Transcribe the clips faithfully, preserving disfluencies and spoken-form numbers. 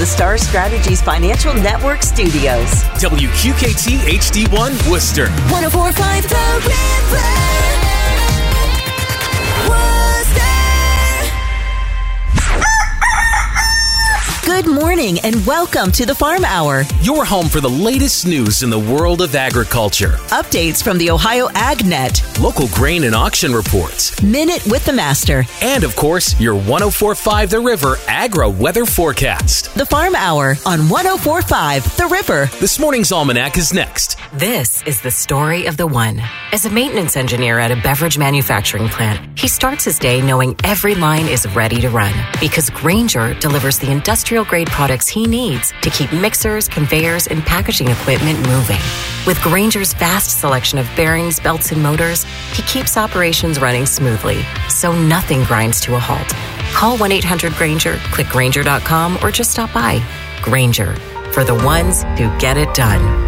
the Star Strategies Financial Network studios. W Q K T H D one Worcester. one oh four point five The River. Good morning and welcome to the Farm Hour. Your home for the latest news in the world of agriculture. Updates from the Ohio AgNet. Local grain and auction reports. Minute with the Master. And of course, your one oh four point five The River Agro Weather Forecast. The Farm Hour on one oh four point five The River. This morning's Almanac is next. This is the story of the one. As a maintenance engineer at a beverage manufacturing plant, he starts his day knowing every line is ready to run because Grainger delivers the industrial grade products he needs to keep mixers, conveyors, and packaging equipment moving. With Grainger's vast selection of bearings, belts, and motors, he keeps operations running smoothly, so nothing grinds to a halt. Call one eight hundred Grainger, click Grainger dot com, or just stop by. Grainger, for the ones who get it done.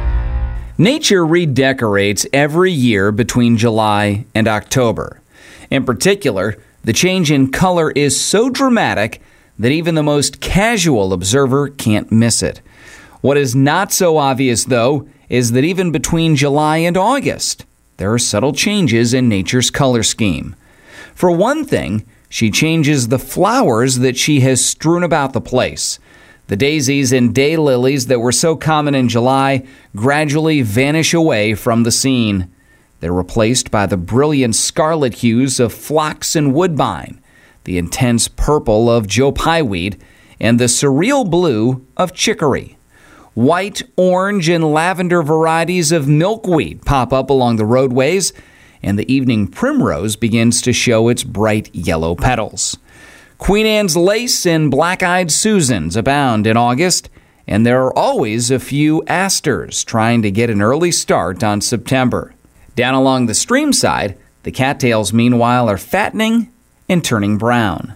Nature redecorates every year between July and October. In particular, the change in color is so dramatic that even the most casual observer can't miss it. What is not so obvious, though, is that even between July and August, there are subtle changes in nature's color scheme. For one thing, she changes the flowers that she has strewn about the place. The daisies and daylilies that were so common in July gradually vanish away from the scene. They're replaced by the brilliant scarlet hues of phlox and woodbine, the intense purple of Joe Pye weed, and the surreal blue of chicory. White, orange, and lavender varieties of milkweed pop up along the roadways, and the evening primrose begins to show its bright yellow petals. Queen Anne's lace and black-eyed Susans abound in August, and there are always a few asters trying to get an early start on September. Down along the stream side, the cattails, meanwhile, are fattening and turning brown.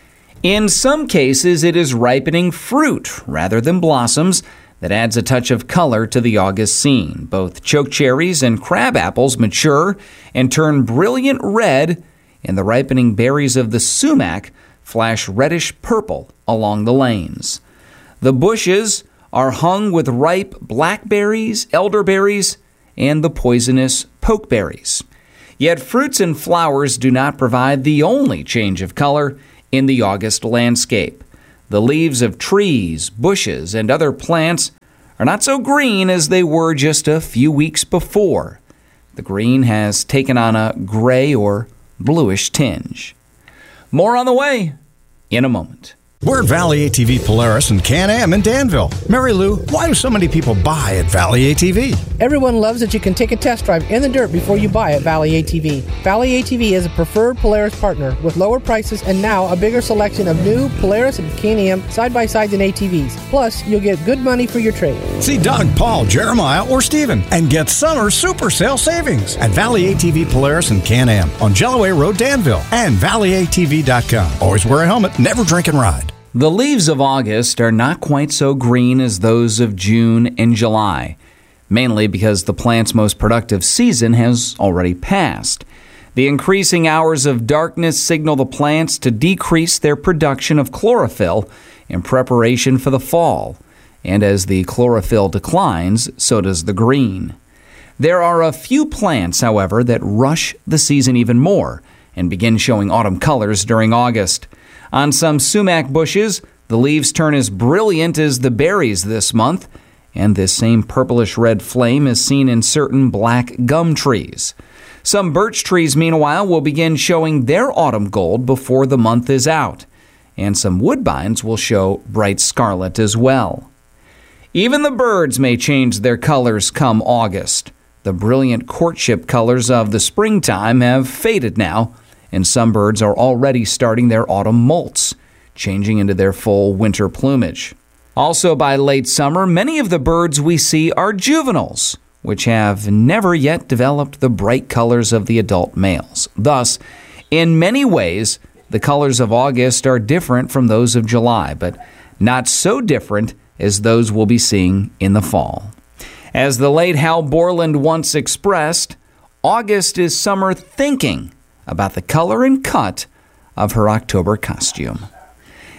In some cases, it is ripening fruit rather than blossoms that adds a touch of color to the August scene. Both chokecherries and crab apples mature and turn brilliant red, and the ripening berries of the sumac flash reddish purple along the lanes. The bushes are hung with ripe blackberries, elderberries, and the poisonous pokeberries. Yet fruits and flowers do not provide the only change of color in the August landscape. The leaves of trees, bushes, and other plants are not so green as they were just a few weeks before. The green has taken on a gray or bluish tinge. More on the way in a moment. We're at Valley A T V Polaris and Can-Am in Danville. Mary Lou, why do so many people buy at Valley A T V? Everyone loves that you can take a test drive in the dirt before you buy at Valley A T V. Valley A T V is a preferred Polaris partner with lower prices and now a bigger selection of new Polaris and Can-Am side-by-sides and A T Vs. Plus, you'll get good money for your trade. See Doug, Paul, Jeremiah, or Steven and get summer super sale savings at Valley A T V Polaris and Can-Am on Jellaway Road, Danville, and valley a t v dot com. Always wear a helmet, never drink and ride. The leaves of August are not quite so green as those of June and July, mainly because the plant's most productive season has already passed. The increasing hours of darkness signal the plants to decrease their production of chlorophyll in preparation for the fall, and as the chlorophyll declines, so does the green. There are a few plants, however, that rush the season even more and begin showing autumn colors during August. On some sumac bushes, the leaves turn as brilliant as the berries this month, and this same purplish red flame is seen in certain black gum trees. Some birch trees, meanwhile, will begin showing their autumn gold before the month is out, and some woodbines will show bright scarlet as well. Even the birds may change their colors come August. The brilliant courtship colors of the springtime have faded now, and some birds are already starting their autumn molts, changing into their full winter plumage. Also by late summer, many of the birds we see are juveniles, which have never yet developed the bright colors of the adult males. Thus, in many ways, the colors of August are different from those of July, but not so different as those we'll be seeing in the fall. As the late Hal Borland once expressed, August is summer thinking about the color and cut of her October costume.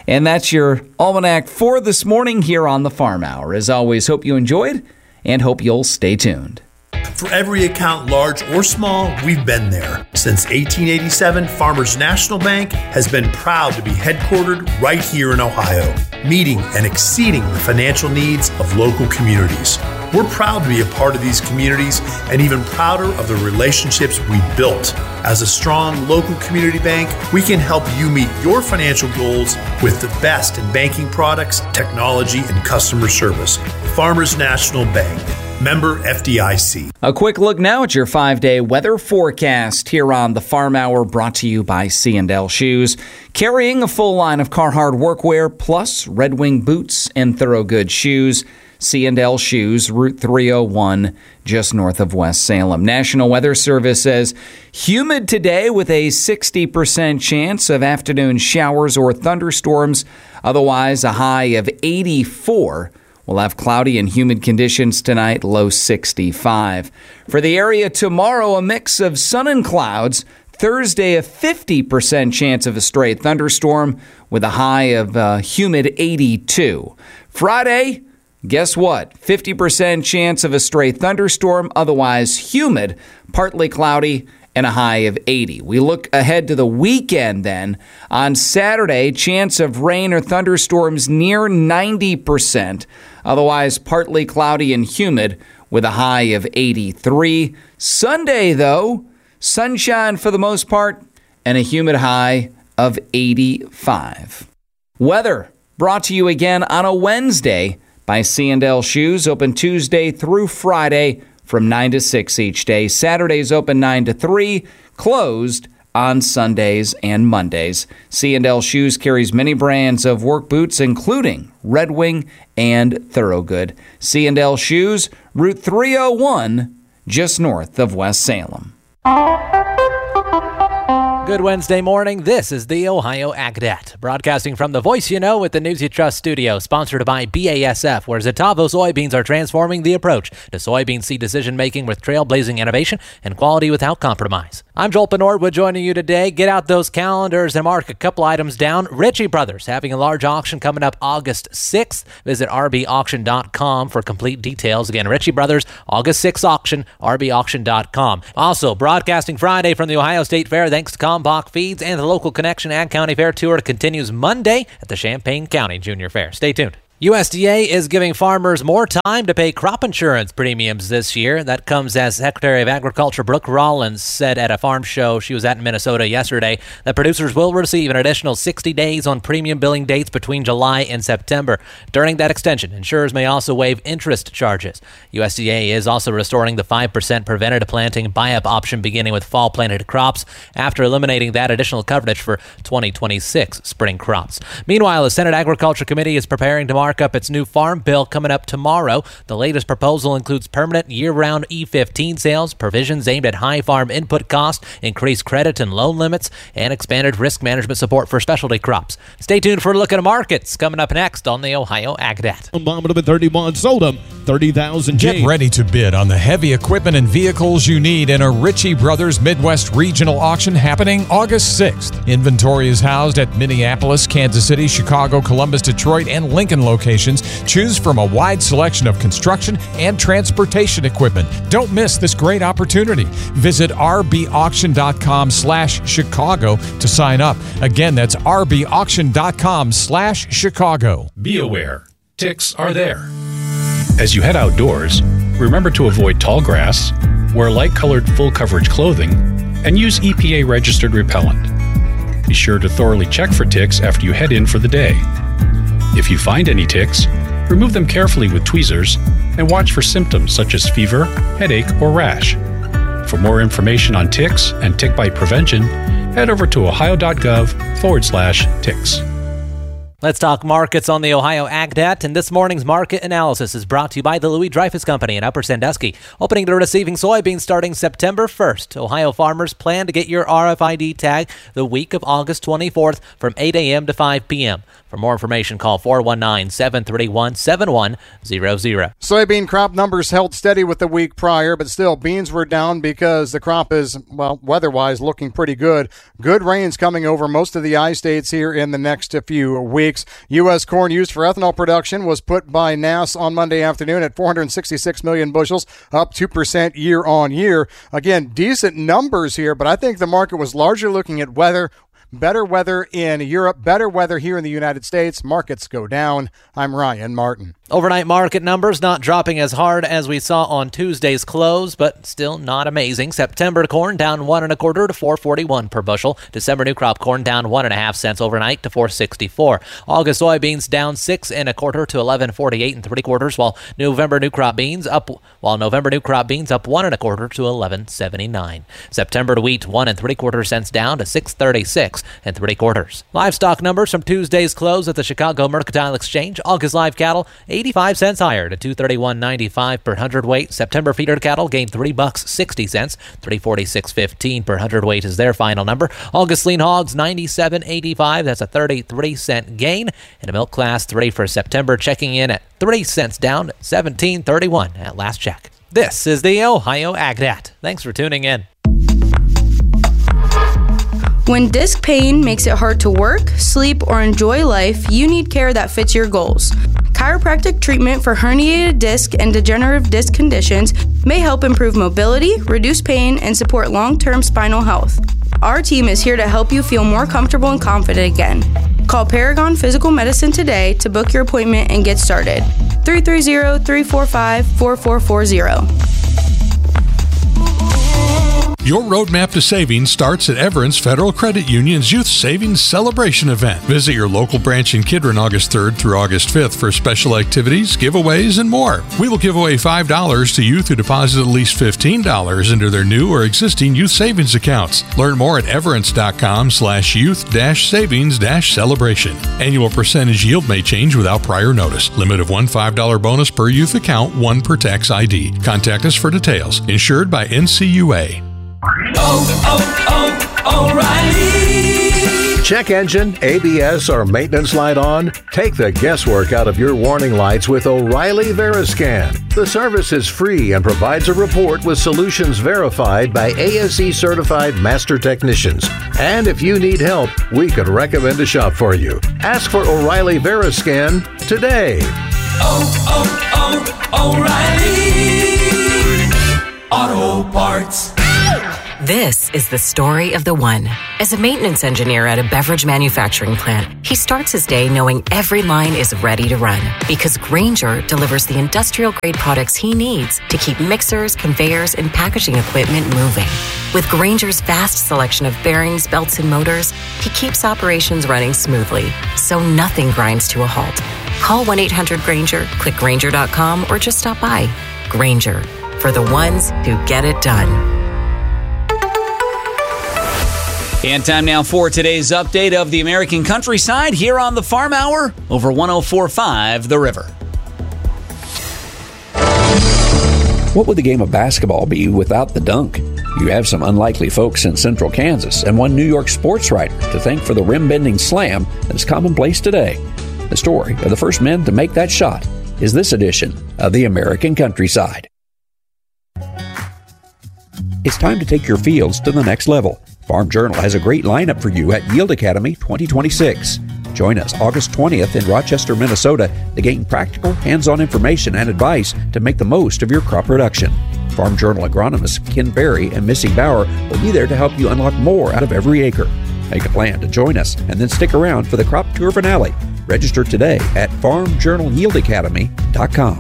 And that's your almanac for this morning here on the Farm Hour. As always, hope you enjoyed and hope you'll stay tuned. For every account, large or small, we've been there. Since eighteen eighty-seven, Farmers National Bank has been proud to be headquartered right here in Ohio, meeting and exceeding the financial needs of local communities. We're proud to be a part of these communities and even prouder of the relationships we built. As a strong local community bank, we can help you meet your financial goals with the best in banking products, technology, and customer service. Farmers National Bank. Member F D I C. A quick look now at your five-day weather forecast here on the Farm Hour, brought to you by C and L Shoes. Carrying a full line of Carhartt workwear, plus Red Wing boots and Thorogood shoes. C and L Shoes, Route three oh one, just north of West Salem. National Weather Service says humid today with a sixty percent chance of afternoon showers or thunderstorms. Otherwise, a high of eighty-four. We'll have cloudy and humid conditions tonight, low sixty-five. For the area tomorrow, a mix of sun and clouds. Thursday, a fifty percent chance of a stray thunderstorm with a high of uh, humid eighty-two. Friday, guess what? fifty percent chance of a stray thunderstorm, otherwise humid, partly cloudy, and a high of eighty. We look ahead to the weekend then. On Saturday, chance of rain or thunderstorms near ninety percent. Otherwise, partly cloudy and humid with a high of eighty-three. Sunday, though, sunshine for the most part and a humid high of eighty-five. Weather brought to you again on a Wednesday by C and L Shoes, open Tuesday through Friday from nine to six each day. Saturdays open nine to three, closed on Sundays and Mondays. C and L Shoes carries many brands of work boots, including Red Wing and Thorogood. C and L Shoes, Route three oh one, just north of West Salem. Good Wednesday morning. This is the Ohio AgDat, broadcasting from the Voice You Know with the News You Trust studio, sponsored by B A S F, where Zetavo soybeans are transforming the approach to soybean seed decision-making with trailblazing innovation and quality without compromise. I'm Joel Penordwood joining you today. Get out those calendars and mark a couple items down. Ritchie Brothers having a large auction coming up August sixth. Visit R B auction dot com for complete details. Again, Ritchie Brothers, August sixth auction, R B auction dot com. Also, broadcasting Friday from the Ohio State Fair, thanks to Kalmbach Feeds, and the local Connection Ag County Fair Tour continues Monday at the Champaign County Junior Fair. Stay tuned. U S D A is giving farmers more time to pay crop insurance premiums this year. That comes as Secretary of Agriculture Brooke Rollins said at a farm show she was at in Minnesota yesterday that producers will receive an additional sixty days on premium billing dates between July and September. During that extension, insurers may also waive interest charges. U S D A is also restoring the five percent preventative planting buy-up option beginning with fall planted crops after eliminating that additional coverage for twenty twenty-six spring crops. Meanwhile, the Senate Agriculture Committee is preparing to mark up its new farm bill coming up tomorrow. The latest proposal includes permanent year-round E fifteen sales, provisions aimed at high farm input cost, increased credit and loan limits, and expanded risk management support for specialty crops. Stay tuned for a look at markets coming up next on the Ohio AgDat. Bottom of thirty-one, sold them thirty thousand. Get ready to bid on the heavy equipment and vehicles you need in a Ritchie Brothers Midwest Regional Auction happening August sixth. Inventory is housed at Minneapolis, Kansas City, Chicago, Columbus, Detroit, and Lincoln locations. Choose from a wide selection of construction and transportation equipment. Don't miss this great opportunity. Visit R B auction dot com slash Chicago to sign up. Again, that's R B auction dot com slash Chicago. Be aware, ticks are there. As you head outdoors, remember to avoid tall grass, wear light-colored full-coverage clothing, and use E P A-registered repellent. Be sure to thoroughly check for ticks after you head in for the day. If you find any ticks, remove them carefully with tweezers and watch for symptoms such as fever, headache, or rash. For more information on ticks and tick bite prevention, head over to ohio.gov forward slash ticks. Let's talk markets on the Ohio AgDat, and this morning's market analysis is brought to you by the Louis Dreyfus Company in Upper Sandusky, opening to receiving soybeans starting September first. Ohio farmers plan to get your R F I D tag the week of August twenty-fourth from eight a.m. to five p.m. For more information, call four one nine, seven three one, seven one zero zero. Soybean crop numbers held steady with the week prior, but still beans were down because the crop is, well, weather-wise looking pretty good. Good rains coming over most of the I-states here in the next few weeks. weeks. U S corn used for ethanol production was put by N A S on Monday afternoon at four hundred sixty-six million bushels, up two percent year on year. Again, decent numbers here, but I think the market was largely looking at weather. Better weather in Europe, better weather here in the United States. Markets go down. I'm Ryan Martin. Overnight market numbers not dropping as hard as we saw on Tuesday's close, but still not amazing. September corn down one and a quarter to four forty-one per bushel. December new crop corn down one and a half cents overnight to four sixty-four. August soybeans down six and a quarter to eleven forty-eight and three quarters, while November new crop beans up while November new crop beans up one and a quarter to eleven seventy-nine. September wheat one and three quarter cents down to six thirty-six and three quarters. Livestock numbers from Tuesday's close at the Chicago Mercantile Exchange. August live cattle eighty-five cents higher to two thirty-one ninety-five per hundredweight. September feeder cattle gained three bucks sixty cents. three forty-six fifteen per hundredweight is their final number. August lean hogs ninety-seven eighty-five. That's a thirty-three cent gain. And a milk class three for September checking in at three cents down, seventeen thirty-one at last check. This is the Ohio AgNet. Thanks for tuning in. When disc pain makes it hard to work, sleep, or enjoy life, you need care that fits your goals. Chiropractic treatment for herniated disc and degenerative disc conditions may help improve mobility, reduce pain, and support long-term spinal health. Our team is here to help you feel more comfortable and confident again. Call Paragon Physical Medicine today to book your appointment and get started. three three zero, three four five, four four four zero. Your roadmap to savings starts at Everence Federal Credit Union's Youth Savings Celebration event. Visit your local branch in Kidron August third through August fifth for special activities, giveaways, and more. We will give away five dollars to youth who deposit at least fifteen dollars into their new or existing youth savings accounts. Learn more at everence.com slash youth dash savings dash celebration. Annual percentage yield may change without prior notice. Limit of one five dollar bonus per youth account, one per tax I D. Contact us for details. Insured by N C U A. Oh, oh, oh, O'Reilly. Check engine, A B S, or maintenance light on? Take the guesswork out of your warning lights with O'Reilly Veriscan. The service is free and provides a report with solutions verified by A S E certified master technicians. And if you need help, we could recommend a shop for you. Ask for O'Reilly Veriscan today. Oh, oh, oh, O'Reilly Auto Parts. This is the story of the one. As a maintenance engineer at a beverage manufacturing plant, he starts his day knowing every line is ready to run because Grainger delivers the industrial-grade products he needs to keep mixers, conveyors, and packaging equipment moving. With Grainger's vast selection of bearings, belts, and motors, he keeps operations running smoothly, so nothing grinds to a halt. Call one eight hundred Grainger, click Grainger dot com, or just stop by. Grainger, for the ones who get it done. And time now for today's update of the American countryside here on the Farm Hour over one oh four point five The River. What would the game of basketball be without the dunk? You have some unlikely folks in central Kansas and one New York sports writer to thank for the rim-bending slam that is commonplace today. The story of the first men to make that shot is this edition of the American countryside. It's time to take your fields to the next level. Farm Journal has a great lineup for you at Yield Academy twenty twenty-six. Join us August twentieth in Rochester, Minnesota to gain practical, hands-on information and advice to make the most of your crop production. Farm Journal agronomists Ken Berry and Missy Bauer will be there to help you unlock more out of every acre. Make a plan to join us and then stick around for the crop tour finale. Register today at farm journal yield academy dot com.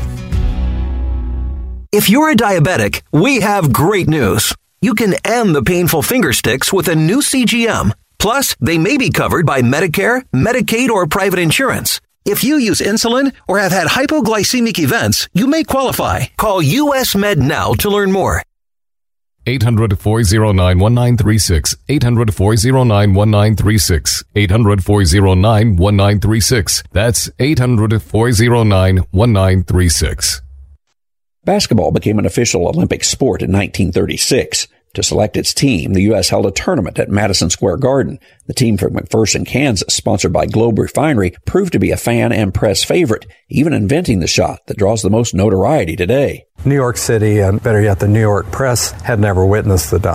If you're a diabetic, we have great news. You can end the painful finger sticks with a new C G M. Plus, they may be covered by Medicare, Medicaid, or private insurance. If you use insulin or have had hypoglycemic events, you may qualify. Call U S Med now to learn more. eight hundred, four oh nine, one nine three six. eight hundred, four oh nine, one nine three six. eight hundred, four oh nine, one nine three six. That's eight hundred, four oh nine, one nine three six. Basketball became an official Olympic sport in nineteen thirty-six. To select its team, the U S held a tournament at Madison Square Garden. The team from McPherson, Kansas, sponsored by Globe Refinery, proved to be a fan and press favorite, even inventing the shot that draws the most notoriety today. New York City, and better yet, the New York press, had never witnessed the dunk.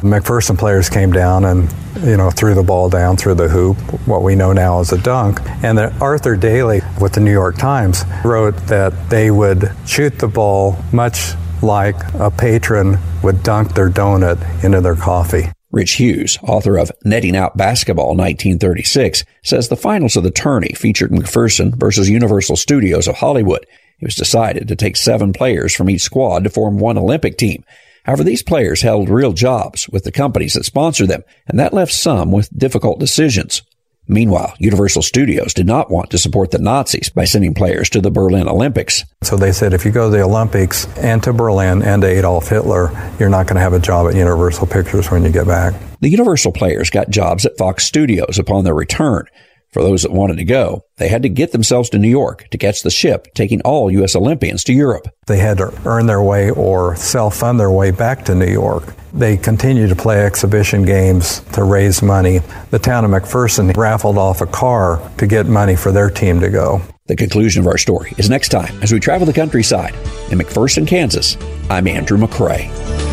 McPherson players came down and, you know, threw the ball down through the hoop, what we know now as a dunk. And that Arthur Daly with the New York Times wrote that they would shoot the ball much like a patron would dunk their donut into their coffee. Rich Hughes, author of Netting Out Basketball nineteen thirty-six, says the finals of the tourney featured McPherson versus Universal Studios of Hollywood. It was decided to take seven players from each squad to form one Olympic team. However, these players held real jobs with the companies that sponsored them, and that left some with difficult decisions. Meanwhile, Universal Studios did not want to support the Nazis by sending players to the Berlin Olympics. So they said, if you go to the Olympics and to Berlin and to Adolf Hitler, you're not going to have a job at Universal Pictures when you get back. The Universal players got jobs at Fox Studios upon their return. For those that wanted to go, they had to get themselves to New York to catch the ship taking all U S Olympians to Europe. They had to earn their way or self-fund their way back to New York. They continued to play exhibition games to raise money. The town of McPherson raffled off a car to get money for their team to go. The conclusion of our story is next time as we travel the countryside. In McPherson, Kansas, I'm Andrew McCrae.